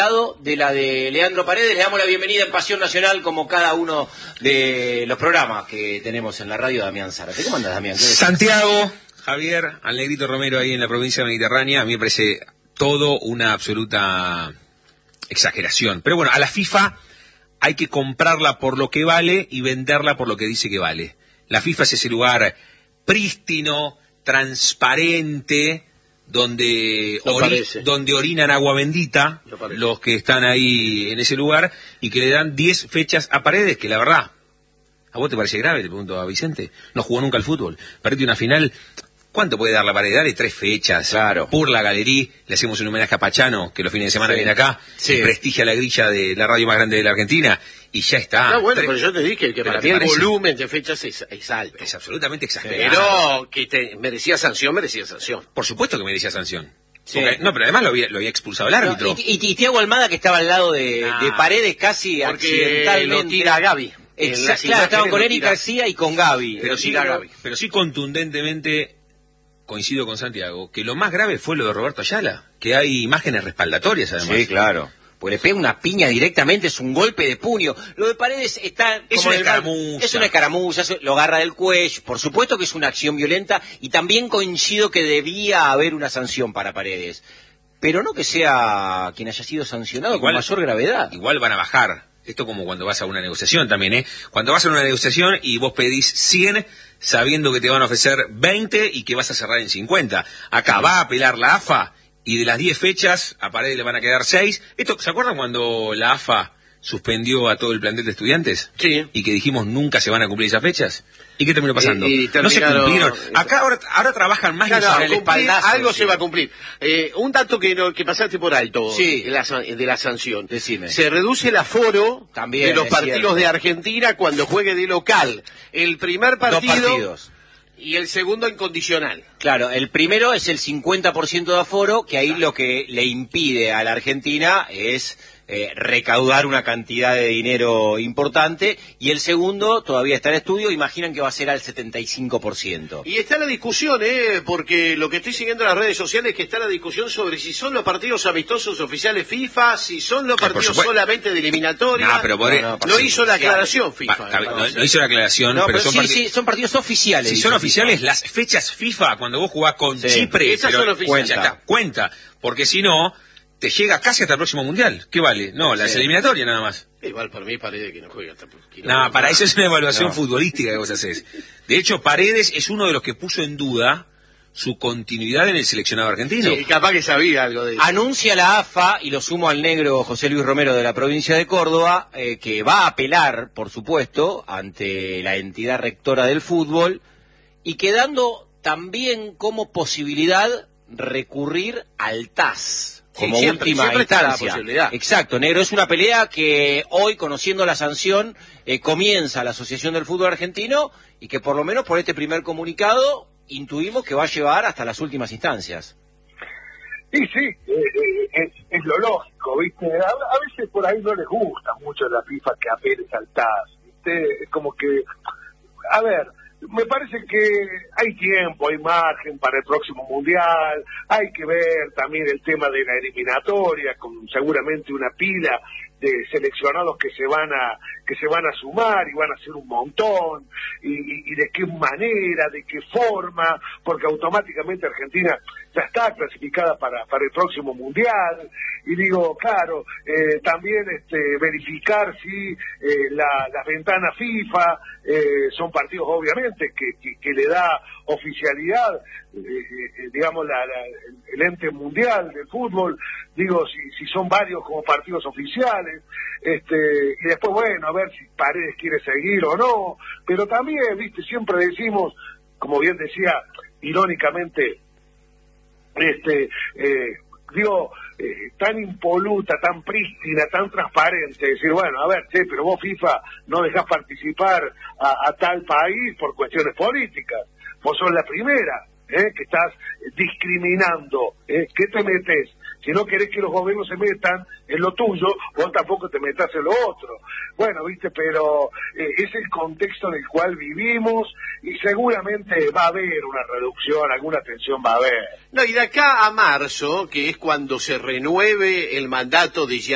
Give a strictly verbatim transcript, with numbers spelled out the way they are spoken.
lado de la de Leandro Paredes. Le damos la bienvenida en Pasión Nacional, como cada uno de los programas que tenemos en la radio, Damián Zárate. ¿Cómo andas, Damián? Santiago, Javier, al Negrito Romero ahí en la provincia mediterránea, a mí me parece todo una absoluta exageración. Pero bueno, a la FIFA hay que comprarla por lo que vale y venderla por lo que dice que vale. La FIFA es ese lugar prístino, transparente, donde, ori donde orinan agua bendita los que están ahí en ese lugar y que le dan diez fechas a Paredes, que la verdad, ¿a vos te parece grave? Le pregunto a Vicente. No jugó nunca al fútbol. Perdiste una final. ¿Cuánto puede dar la Paredes? Dale tres fechas. Claro. Por la galería, le hacemos un homenaje a Pachano, que los fines de semana sí. viene acá, sí. y prestigia la grilla de la radio más grande de la Argentina, y ya está. No, bueno, tres... pero yo te dije que para mí el volumen de fechas es, es alto. Es absolutamente exagerado. Pero que te, merecía sanción, merecía sanción. Por supuesto que merecía sanción. Sí. Porque, no, pero además lo había, lo había expulsado el árbitro. No, y, y, y Thiago Almada, que estaba al lado de, nah, de Paredes, casi accidentalmente. Lo tira a Gaby. Exacto, claro, estaban con Eric García y con Gaby. Pero sí, Gaby. pero sí contundentemente coincido con Santiago, que lo más grave fue lo de Roberto Ayala, que hay imágenes respaldatorias además. Sí, claro. Pues le pega una piña directamente, es un golpe de puño. Lo de Paredes está... Es una escaramuza. Es una escaramuza, lo agarra del cuello. Por supuesto que es una acción violenta y también coincido que debía haber una sanción para Paredes. Pero no que sea quien haya sido sancionado igual, con mayor gravedad. Igual van a bajar. Esto como cuando vas a una negociación también, ¿eh? Cuando vas a una negociación y vos pedís cien... sabiendo que te van a ofrecer veinte y que vas a cerrar en cincuenta. Acá va a apelar la A F A y de las diez fechas a Paredes le van a quedar seis. Esto, ¿se acuerdan cuando la A F A suspendió a todo el plantel de estudiantes? Sí. Y que dijimos nunca se van a cumplir esas fechas. ¿Y qué terminó pasando? Y, y no se cumplieron. Acá ahora, ahora trabajan más claro, y el espaldazo, algo sí. se va a cumplir. Eh, un dato que, no, que pasaste por alto sí. de, la, de la sanción. Decime. Se reduce el aforo También, de los partidos cierto. de Argentina cuando juegue de local. El primer partido... Dos partidos. Y el segundo incondicional. Claro, el primero es el cincuenta por ciento de aforo, que ahí lo que le impide a la Argentina es eh, recaudar una cantidad de dinero importante, y el segundo todavía está en estudio, imaginan que va a ser al setenta y cinco por ciento. Y está la discusión, ¿eh? Porque lo que estoy siguiendo en las redes sociales es que está la discusión sobre si son los partidos amistosos oficiales FIFA, si son los partidos no, solamente de eliminatoria. No, pero por... no, no, no hizo la aclaración FIFA. Pa, no, no hizo la aclaración, no, pero, pero son, sí, sí, son partidos oficiales. Si son oficiales, FIFA. Las fechas FIFA, cuando vos jugás con sí. Chipre, esas son oficiales. Cuenta, está, cuenta, porque si no... te llega casi hasta el próximo Mundial. ¿Qué vale? No, la sí. eliminatoria nada más. Igual para mí Paredes que no juega hasta... Que no, no, para eso es una evaluación no. futbolística que vos hacés. De hecho, Paredes es uno de los que puso en duda su continuidad en el seleccionado argentino. Sí, capaz que sabía algo de eso. Anuncia la A F A, y lo sumo al negro José Luis Romero de la provincia de Córdoba, eh, que va a apelar, por supuesto, ante la entidad rectora del fútbol, y quedando también como posibilidad recurrir al T A S. Como sí, siempre, última siempre instancia. Exacto, negro, es una pelea que hoy, conociendo la sanción, eh, comienza la Asociación del Fútbol Argentino, y que por lo menos por este primer comunicado intuimos que va a llevar hasta las últimas instancias. Sí, sí, eh, es, es lo lógico, ¿viste? A, a veces por ahí no les gusta mucho a la FIFA que apeles al T A S, ¿viste? Es como que, a ver... me parece que hay tiempo, hay margen para el próximo Mundial, hay que ver también el tema de la eliminatoria, con seguramente una pila de seleccionados que se van a que se van a sumar y van a ser un montón, y, y, y de qué manera, de qué forma, porque automáticamente Argentina ya está clasificada para, para el próximo Mundial, y digo, claro, eh, también este, verificar si eh, la, las ventanas FIFA eh, son partidos obviamente que, que, que le da oficialidad, eh, eh, digamos, la, la, el ente mundial del fútbol, digo, si, si son varios como partidos oficiales, este, y después, bueno, a ver si Paredes quiere seguir o no, pero también, viste, siempre decimos, como bien decía, irónicamente, este, eh, digo, eh, tan impoluta, tan prístina, tan transparente, decir, bueno, a ver, che, pero vos FIFA no dejás participar a, a tal país por cuestiones políticas, vos sos la primera, ¿eh? que estás discriminando, ¿eh? ¿qué te metes? Si no querés que los gobiernos se metan en lo tuyo, vos tampoco te metas en lo otro. Bueno, viste, pero eh, es el contexto en el cual vivimos, y seguramente va a haber una reducción, alguna tensión va a haber. No, y de acá a marzo, que es cuando se renueve el mandato de Gian